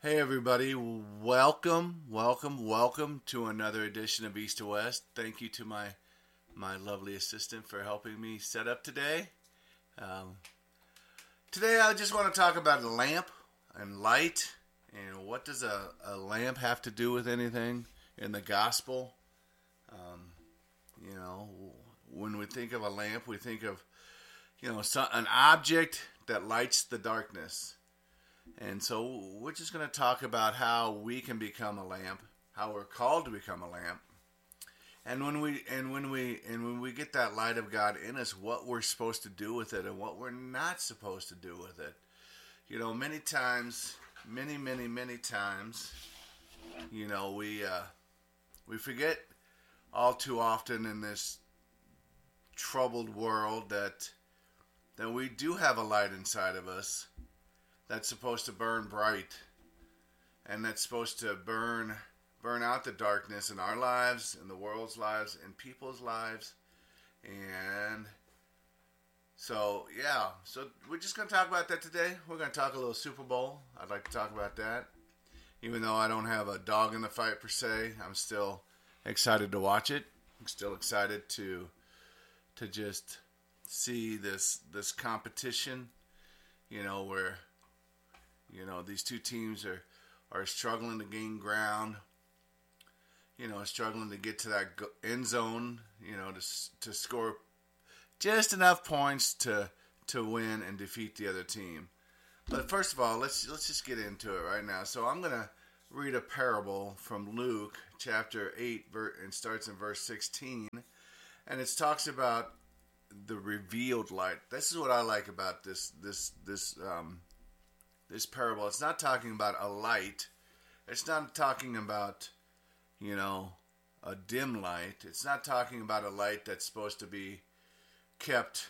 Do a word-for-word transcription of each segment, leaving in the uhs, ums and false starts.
Hey everybody, welcome, welcome, welcome to another edition of East to West. Thank you to my my lovely assistant for helping me set up today. Um, today I just want to talk about a lamp and light, and what does a, a lamp have to do with anything in the gospel? Um, you know, when we think of a lamp, we think of, you know, so, an object that lights the darkness. And so we're just going to talk about how we can become a lamp, how we're called to become a lamp, and when we and when we and when we get that light of God in us, what we're supposed to do with it and what we're not supposed to do with it. You know, many times, many, many, many times, you know, we uh, we forget all too often in this troubled world that that we do have a light inside of us that's supposed to burn bright, and that's supposed to burn burn out the darkness in our lives, in the world's lives, in people's lives. And so, yeah, so we're just going to talk about that today. We're going to talk a little Super Bowl. I'd like to talk about that. Even though I don't have a dog in the fight per se, I'm still excited to watch it. I'm still excited to to just see this this competition, you know, where You know, these two teams are, are struggling to gain ground, you know, struggling to get to that end zone, you know, to to score just enough points to to win and defeat the other team. But first of all, let's let's just get into it right now. So I'm going to read a parable from Luke chapter eight, and starts in verse sixteen, and it talks about the revealed light. This is what I like about this this this um This parable. It's not talking about a light. It's not talking about, you know, a dim light. It's not talking about a light that's supposed to be kept,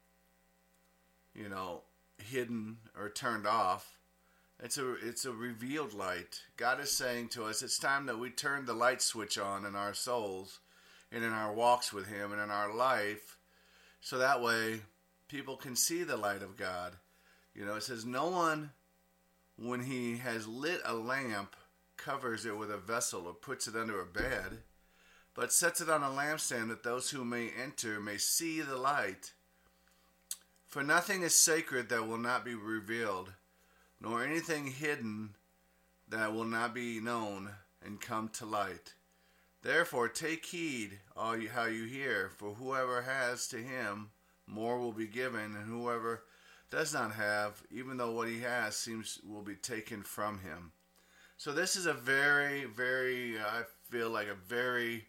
you know, hidden or turned off. It's a it's a revealed light. God is saying to us, it's time that we turn the light switch on in our souls and in our walks with Him and in our life, so that way people can see the light of God. You know, it says no one, when he has lit a lamp, covers it with a vessel or puts it under a bed, but sets it on a lampstand that those who may enter may see the light. For nothing is sacred that will not be revealed, nor anything hidden that will not be known and come to light. Therefore take heed all you, how you hear, for whoever has, to him more will be given, and whoever does not have, even though what he has seems will be taken from him. So this is a very, very, I feel like a very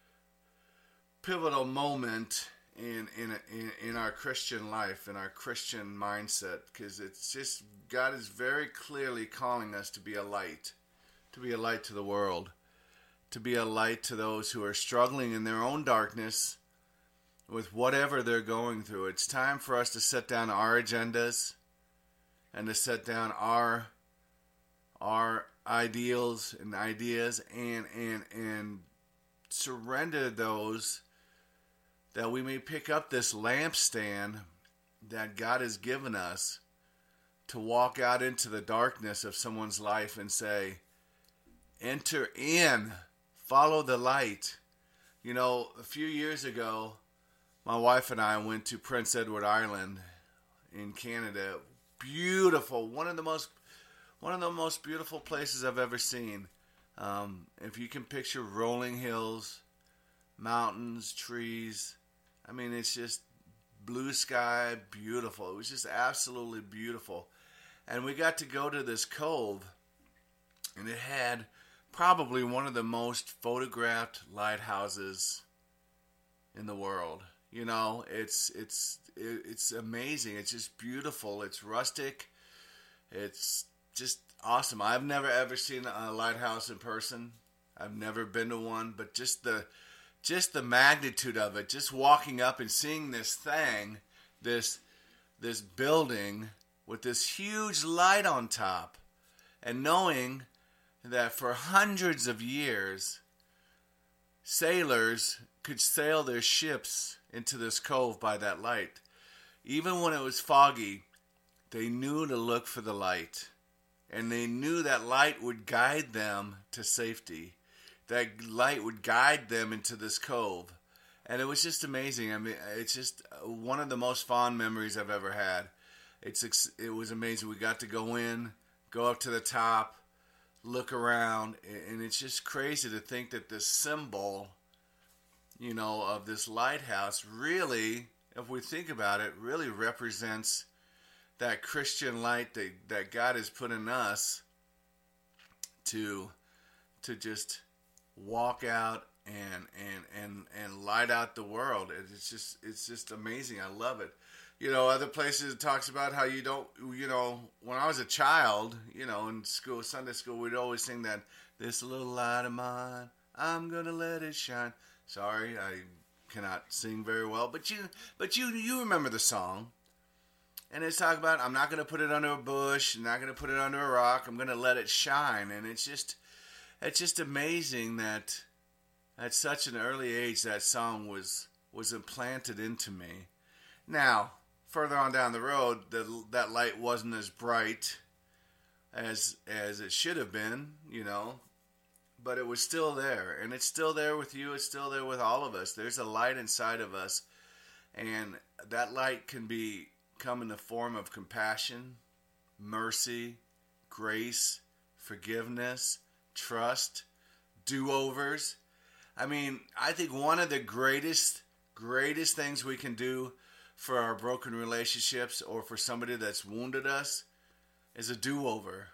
pivotal moment in in in, in our Christian life, in our Christian mindset, because it's just, God is very clearly calling us to be a light, to be a light to the world, to be a light to those who are struggling in their own darkness with whatever they're going through. It's time for us to set down our agendas and to set down our our ideals and ideas and and and surrender those, that we may pick up this lampstand that God has given us to walk out into the darkness of someone's life and say, enter in, follow the light. You know, a few years ago, my wife and I went to Prince Edward Island in Canada. Beautiful, one of the most, one of the most beautiful places I've ever seen. Um, if you can picture rolling hills, mountains, trees, I mean, it's just blue sky, beautiful. It was just absolutely beautiful. And we got to go to this cove, and it had probably one of the most photographed lighthouses in the world. You know, it's it's it's amazing. It's just beautiful. It's rustic. It's just awesome. I've never ever seen a lighthouse in person. I've never been to one, but just the just the magnitude of it, just walking up and seeing this thing, this this building with this huge light on top, and knowing that for hundreds of years, sailors could sail their ships into this cove by that light. Even when it was foggy, they knew to look for the light. and they knew that light would guide them to safety. That light would guide them into this cove. And it was just amazing. I mean, it's just one of the most fond memories I've ever had. It's it was amazing. We got to go in, go up to the top, look around, and it's just crazy to think that this symbol, you know, of this lighthouse really, if we think about it, really represents that Christian light that, that God has put in us to to just walk out and and and and light out the world. It's just it's just amazing. I love it. You know, other places it talks about how you don't, you know, when I was a child, you know, in school, Sunday school, we'd always sing that, this little light of mine, I'm gonna let it shine. Sorry, I cannot sing very well, but you, but you, you remember the song. And it's talking about, I'm not gonna put it under a bush, I'm not gonna put it under a rock, I'm gonna let it shine. And it's just, it's just amazing that at such an early age that song was was implanted into me. Now, further on down the road, the, that light wasn't as bright as as it should have been, you know, but it was still there, and it's still there with you. It's still there with all of us. There's a light inside of us, and that light can be come in the form of compassion, mercy, grace, forgiveness, trust, do-overs. I mean, I think one of the greatest, greatest things we can do for our broken relationships or for somebody that's wounded us is a do-over.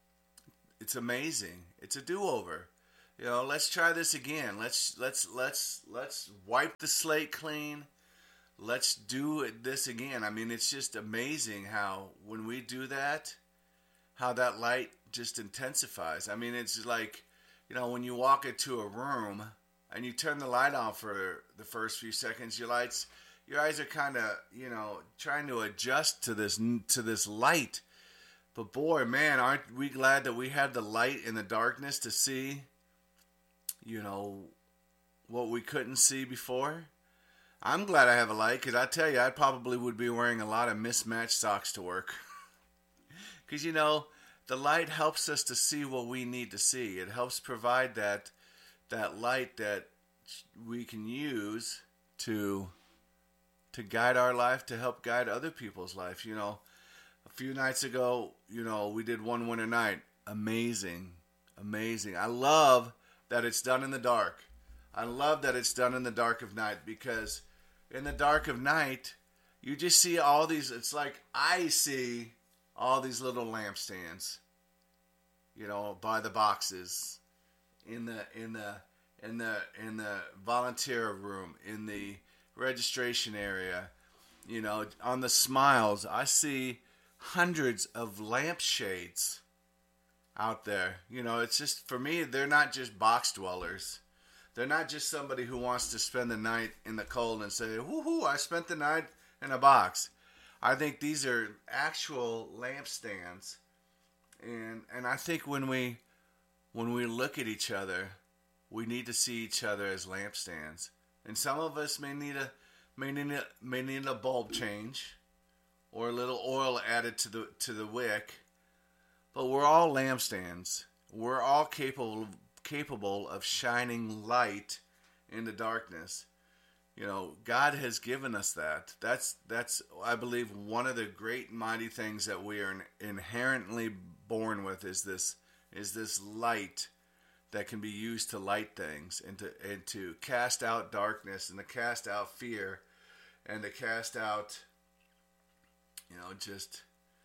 It's amazing. It's a do-over. You know, let's try this again. Let's let's let's let's wipe the slate clean. Let's do this again. I mean, it's just amazing how when we do that, how that light just intensifies. I mean, it's like, you know, when you walk into a room and you turn the light on for the first few seconds, your lights, your eyes are kind of, you know, trying to adjust to this to this light. But boy, man, aren't we glad that we had the light in the darkness to see, you know, what we couldn't see before? I'm glad I have a light, because I tell you, I probably would be wearing a lot of mismatched socks to work. Because, you know, the light helps us to see what we need to see. It helps provide that that light that we can use to to guide our life, to help guide other people's life. You know, a few nights ago, you know, we did One Winter Night. Amazing. Amazing. I love that it's done in the dark. I love that it's done in the dark of night, because in the dark of night, you just see all these, it's like I see all these little lampstands, you know, by the boxes, in the in the in the in the volunteer room, in the registration area, you know, on the smiles. I see hundreds of lampshades out there. You know, it's just, for me, they're not just box dwellers. They're not just somebody who wants to spend the night in the cold and say, woohoo, I spent the night in a box. I think these are actual lampstands. And and I think when we when we look at each other, we need to see each other as lampstands. And some of us may need a may need a, may need a bulb change, or a little oil added to the to the wick. But we're all lampstands. We're all capable capable of shining light in the darkness. You know, God has given us that. That's that's I believe one of the great mighty things that we are inherently born with is this is this light that can be used to light things, and to and to cast out darkness, and to cast out fear, and to cast out, you know, just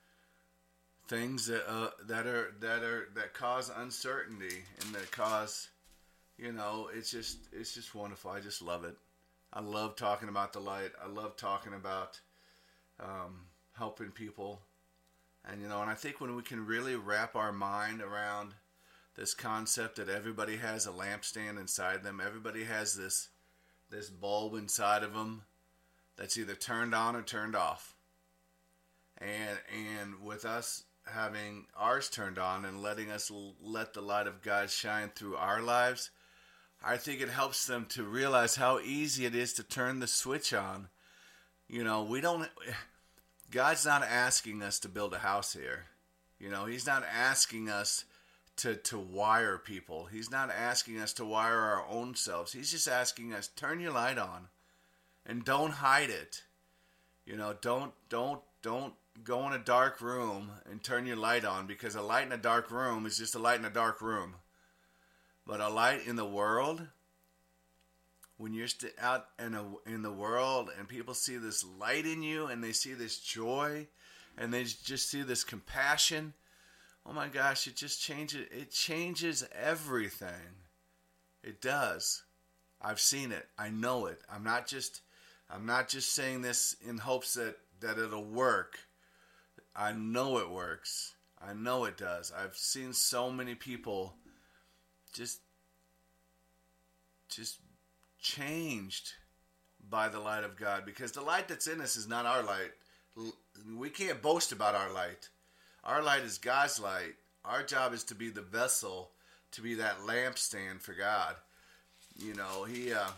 things that uh, that are that are that cause uncertainty, and that cause, you know, it's just it's just wonderful. I just love it. I love talking about the light. I love talking about um, helping people. And, you know, and I think when we can really wrap our mind around this concept that everybody has a lampstand inside them, everybody has this this bulb inside of them that's either turned on or turned off. And and with us having ours turned on and letting us l- let the light of God shine through our lives, I think it helps them to realize how easy it is to turn the switch on. You know, we don't... God's not asking us to build a house here. You know, he's not asking us to, to wire people. He's not asking us to wire our own selves. He's just asking us, turn your light on and don't hide it. You know, don't, don't, don't go in a dark room and turn your light on, because a light in a dark room is just a light in a dark room. But a light in the world, when you're st- out in, a, in the world and people see this light in you and they see this joy and they just see this compassion, oh my gosh, it just changes, it changes everything. It does. I've seen it. I know it. I'm not just, I'm not just saying this in hopes that, that it'll work. I know it works. I know it does. I've seen so many people just, just changed by the light of God, because the light that's in us is not our light. We can't boast about our light. Our light is God's light. Our job is to be the vessel, to be that lampstand for God. You know, he uh,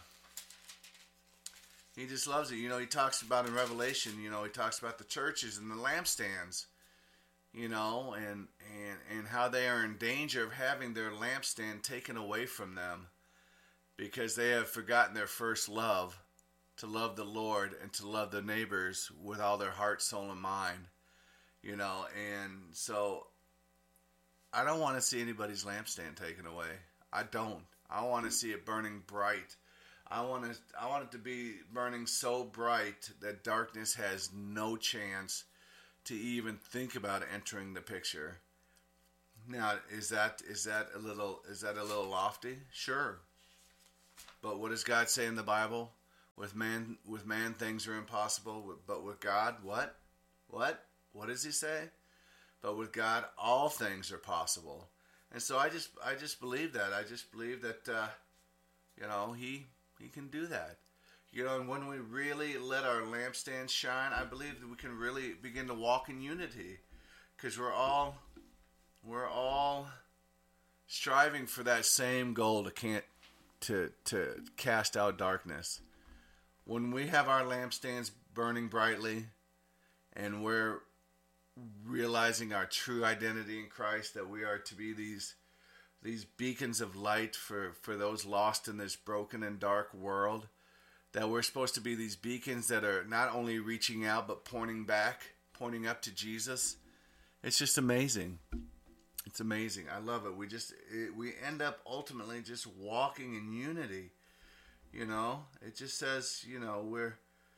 he just loves it. You know, he talks about in Revelation, you know, he talks about the churches and the lampstands, you know, and, and, and how they are in danger of having their lampstand taken away from them because they have forgotten their first love, to love the Lord and to love their neighbors with all their heart, soul, and mind. You know, and so I don't want to see anybody's lampstand taken away. I don't. I want to see it burning bright. I want to. I want it to be burning so bright that darkness has no chance to even think about entering the picture. Now, is that is that a little is that a little lofty? Sure. But what does God say in the Bible? With man, with man, things are impossible. But with God, what? What? What does he say? But with God, all things are possible. And so I just, I just believe that. I just believe that, uh, you know, he, he can do that. You know, and when we really let our lampstand shine, I believe that we can really begin to walk in unity, because we're all, we're all striving for that same goal to can't, to, to cast out darkness. When we have our lampstands burning brightly, and we're realizing our true identity in Christ, that we are to be these these beacons of light for, for those lost in this broken and dark world, that we're supposed to be these beacons that are not only reaching out but pointing back, pointing up to Jesus. It's just amazing. It's amazing. I love it. We just it, we end up ultimately just walking in unity. You know, it just says, you know, we're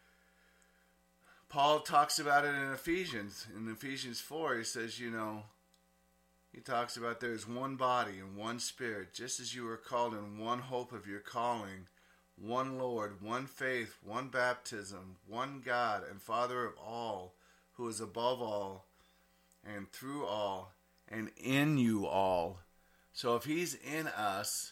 Paul talks about it in Ephesians. In Ephesians four, he says, you know, he talks about there's one body and one spirit, just as you were called in one hope of your calling, one Lord, one faith, one baptism, one God and Father of all, who is above all and through all and in you all. So if he's in us,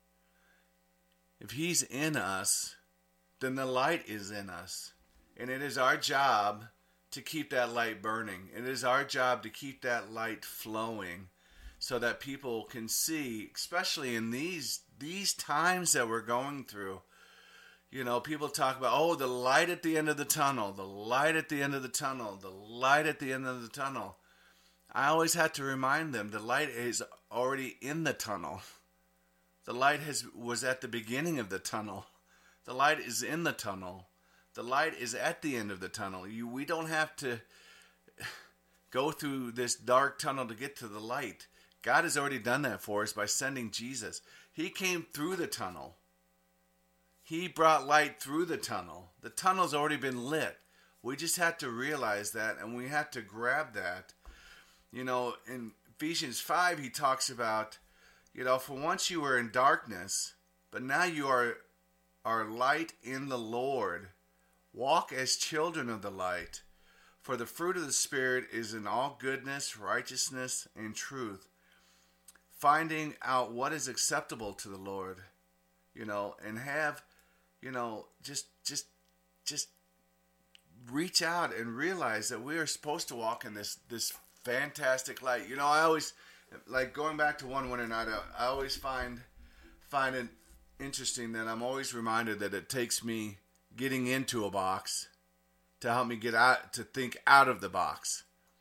if he's in us, then the light is in us. And it is our job to keep that light burning. It is our job to keep that light flowing so that people can see, especially in these these times that we're going through. You know, people talk about, oh, the light at the end of the tunnel, the light at the end of the tunnel, the light at the end of the tunnel. I always have to remind them the light is already in the tunnel. The light has was at the beginning of the tunnel. The light is in the tunnel. The light is at the end of the tunnel. You, we don't have to go through this dark tunnel to get to the light. God has already done that for us by sending Jesus. He came through the tunnel. He brought light through the tunnel. The tunnel's already been lit. We just have to realize that, and we have to grab that. You know, in Ephesians five, he talks about, you know, for once you were in darkness, but now you are, are light in the Lord. Walk as children of the light, for the fruit of the Spirit is in all goodness, righteousness, and truth, finding out what is acceptable to the Lord, you know, and have, you know, just, just, just reach out and realize that we are supposed to walk in this, this fantastic light. You know, I always, like going back to one winter night, I, I always find, find it interesting that I'm always reminded that it takes me getting into a box to help me get out, to think out of the box.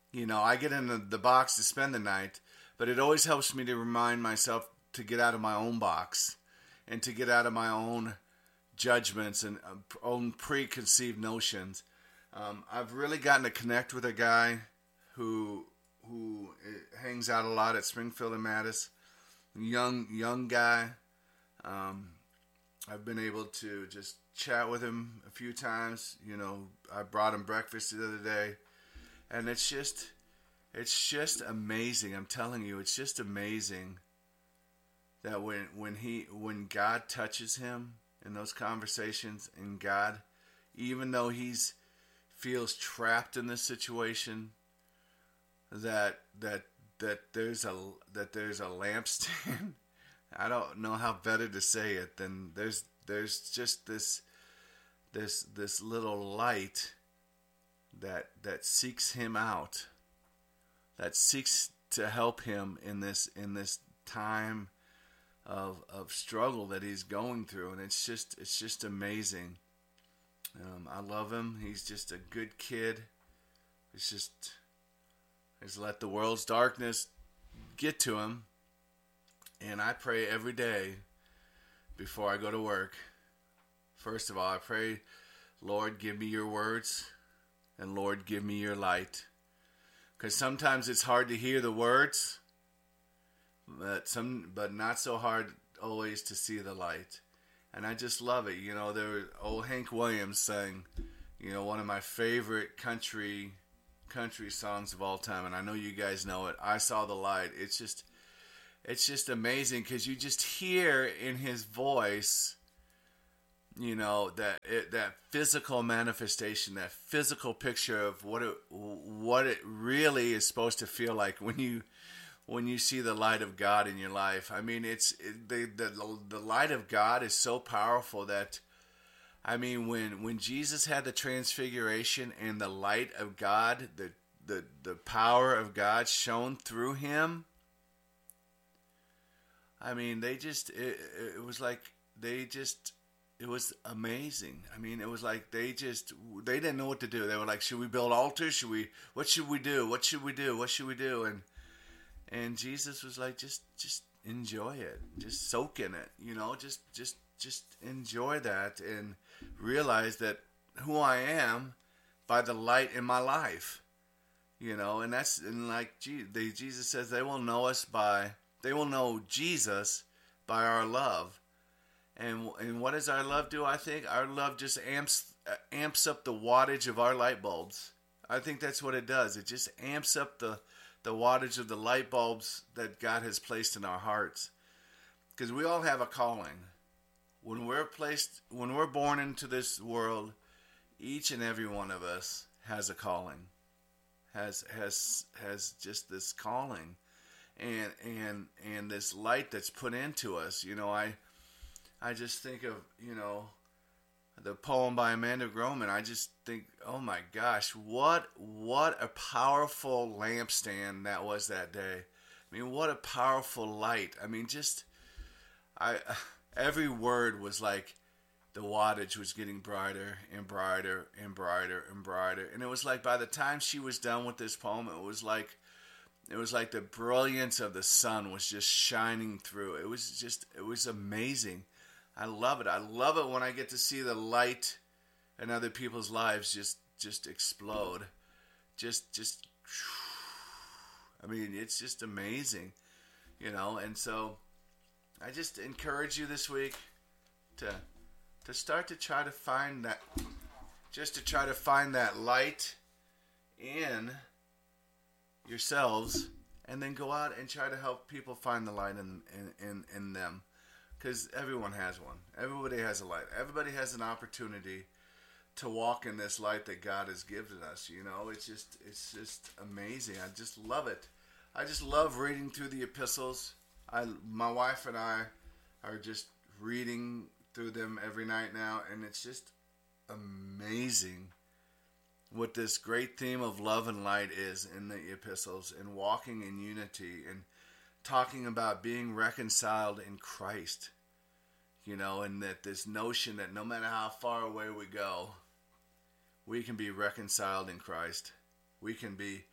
You know, I get in the, the box to spend the night, but it always helps me to remind myself to get out of my own box and to get out of my own judgments and uh, own preconceived notions. Um, I've really gotten to connect with a guy who who hangs out a lot at Springfield and Mattis. Young young guy. Um, I've been able to just chat with him a few times. You know, I brought him breakfast the other day, and it's just it's just amazing. I'm telling you, it's just amazing that when when he when God touches him in those conversations, and God, even though he's feels trapped in this situation, that that that there's a that there's a lampstand. I don't know how better to say it than there's there's just this this this little light that that seeks him out, that seeks to help him in this in this time of of struggle that he's going through, and it's just it's just amazing. Um, I love him. He's just a good kid. It's just Just let the world's darkness get to him. And I pray every day before I go to work. First of all, I pray, Lord, give me your words. And Lord, give me your light. Because sometimes it's hard to hear the words. But, some, but not so hard always to see the light. And I just love it. You know, there was old Hank Williams sang, you know, one of my favorite country country songs of all time, and I know you guys know it. I Saw the Light. It's just, it's just amazing because you just hear in his voice, you know, that it, that physical manifestation, that physical picture of what it what it really is supposed to feel like when you when you see the light of God in your life. I mean, it's it, the the the light of God is so powerful that. I mean, when, when Jesus had the transfiguration and the light of God, the, the, the power of God shone through him, I mean, they just, it, it was like, they just, it was amazing. I mean, it was like they just, they didn't know what to do. They were like, should we build altars? Should we, what should we do? What should we do? What should we do? And, and Jesus was like, just, just enjoy it. Just soak in it, you know, just, just, just enjoy that and realize that who I am by the light in my life, you know, and that's, and like they, Jesus says they will know us by, they will know Jesus by our love. And, and what does our love do? I think our love just amps, amps up the wattage of our light bulbs. I think that's what it does. It just amps up the, the wattage of the light bulbs that God has placed in our hearts. Because we all have a calling. When we're placed, when we're born into this world, each and every one of us has a calling, has has has just this calling, and and and this light that's put into us. You know, I I just think of you know the poem by Amanda Groman. I just think, oh my gosh, what what a powerful lampstand that was that day. I mean, what a powerful light. I mean, just I. Every word was like the wattage was getting brighter and brighter and brighter and brighter. And it was like by the time she was done with this poem, it was like it was like the brilliance of the sun was just shining through. It was just, it was amazing. I love it. I love it when I get to see the light in other people's lives just, just explode. Just, just, I mean, it's just amazing, you know, and so I just encourage you this week to to start to try to find that, just to try to find that light in yourselves, and then go out and try to help people find the light in in, in, in them, because everyone has one. Everybody has a light. Everybody has an opportunity to walk in this light that God has given us. You know, it's just it's just amazing. I just love it. I just love reading through the epistles. I, my wife and I are just reading through them every night now, and it's just amazing what this great theme of love and light is in the epistles, and walking in unity, and talking about being reconciled in Christ, you know, and that this notion that no matter how far away we go, we can be reconciled in Christ. We can be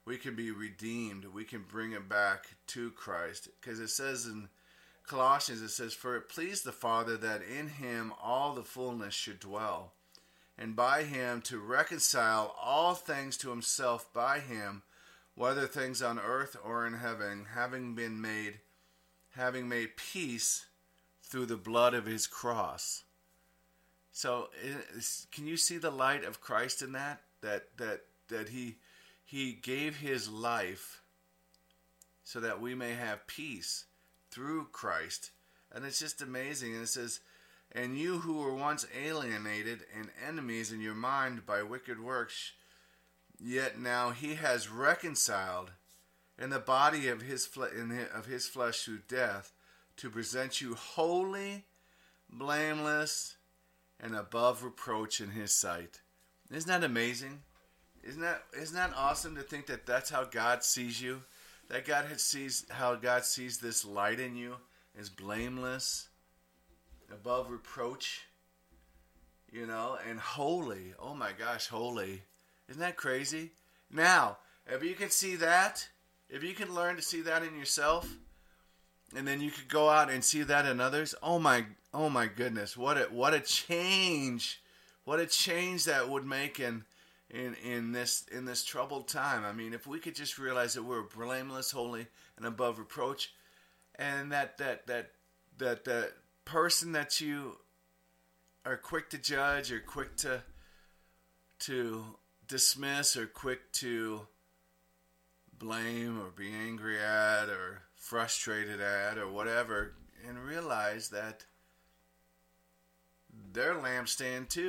we can be redeemed. We can bring it back to Christ. Because it says in Colossians, it says, "For it pleased the Father that in him all the fullness should dwell, and by him to reconcile all things to himself by him, whether things on earth or in heaven, having been made, having made peace through the blood of his cross." So, can you see the light of Christ in that? That that that he he gave his life so that we may have peace through Christ. And it's just amazing. And it says, "And you who were once alienated and enemies in your mind by wicked works, yet now he has reconciled in the body of his fle- in his, of his flesh through death, to present you holy, blameless, and above reproach in his sight." Isn't that amazing? Isn't that isn't that awesome to think that that's how God sees you? That God has sees how God sees this light in you is blameless, above reproach, you know, and holy. Oh my gosh, holy. Isn't that crazy? Now, if you can see that, if you can learn to see that in yourself, and then you could go out and see that in others, oh my oh my goodness, what a what a change. What a change that would make in in in this in this troubled time. I mean, if we could just realize that we're blameless, holy, and above reproach, and that that that that that person that you are quick to judge or quick to to dismiss or quick to blame or be angry at or frustrated at or whatever, and realize that they're lampstand too.